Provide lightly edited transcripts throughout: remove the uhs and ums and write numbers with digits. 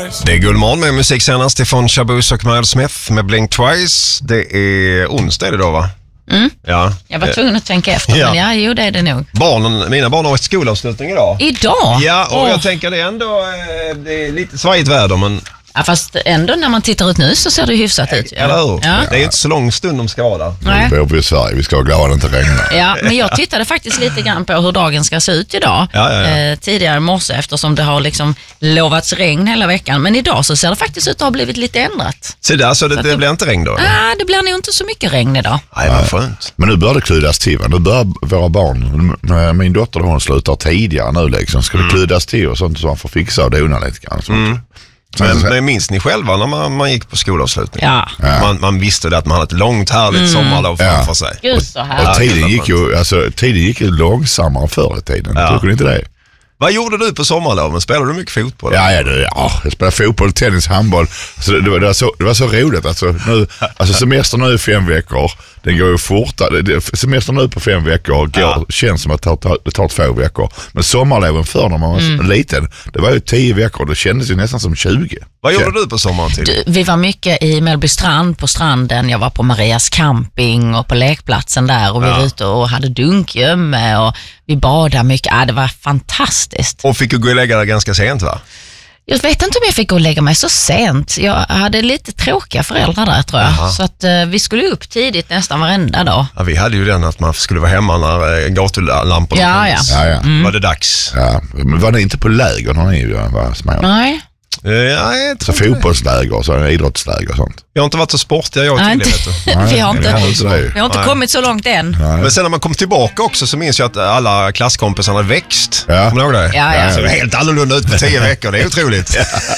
Det är Guldmorgon med musik senast ifrån Shaboos och Miles Smith med Blink Twice. Det är onsdag idag, va? Mm. Ja. Jag var tvungen att tänka efter, Ja. men jo, det är det nog. Mina barn har ett skolavslutning idag. Idag? Ja, och jag tänker det är ändå det är lite svajigt väder, men... Ja, fast ändå när man tittar ut nu så ser det hyfsat ut. Eller hur? Ja. Det är inte så lång stund de ska vara där. Nej. Vi bor i Sverige, vi ska vara glada att det inte regnar. Ja, men jag tittade faktiskt lite grann på hur dagen ska se ut idag. Ja. Tidigare i morse, eftersom det har liksom lovats regn hela veckan. Men idag så ser det faktiskt ut att ha blivit lite ändrat. Så där, så det blir inte regn då? Ja, det blir nog inte så mycket regn idag. Nej, vad skönt. Men nu börjar det kluddas till. Nu börjar våra barn, min dotter hon slutar tidigare nu liksom. Ska det kluddas till och sånt så man får fixa och dona lite grann. Men minns ni själva när man gick på skolavslutning? Ja. Man visste det att man hade ett långt härligt sommarlov framför sig. Gud så här. Och tiden gick ju långsammare förr i tiden. Tycker ni inte det? Vad gjorde du på sommarloven? Spelade du mycket fotboll? Ja, jag spelar fotboll, tennis, handboll. Alltså, det var så roligt. Alltså semester nu är 5 veckor. Den går ju fortare. Semester nu på 5 veckor känns som att det tar 2 veckor. Men sommarloven förr när man var liten, det var ju 10 veckor. Det kändes ju nästan som 20. Vad gjorde du på sommaren till? Vi var mycket i Mellbystrand på stranden. Jag var på Marias camping och på lekplatsen där. Och vi var ute och hade dunkgömme och vi badade mycket. Det var fantastiskt. Och fick du gå och lägga dig ganska sent, va? Jag vet inte om jag fick gå och lägga mig så sent. Jag hade lite tråkiga föräldrar där, tror jag. Så att vi skulle upp tidigt nästan varenda dag. Ja, vi hade ju den att man skulle vara hemma när gatulamporna tändes. Var det dags? Ja, men var det inte på läger när ni var små? Nej. Så fotbollsläger och så idrottsläger och sånt. Jag har inte varit så sportig, jag Nej, till det, vet du. vi har inte kommit så långt än. Men sen när man kom tillbaka också så minns jag att alla klasskompisarna hade växt. Ja. Kommer du ihåg det? Ja. Så det är helt annorlunda ut på 10 veckor, det är otroligt.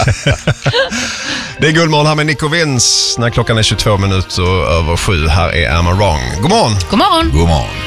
Det är Guldmorgon här med Nico Vince när klockan är 22 minuter över 7. Här är Am I Wrong. God morgon! God morgon! God morgon.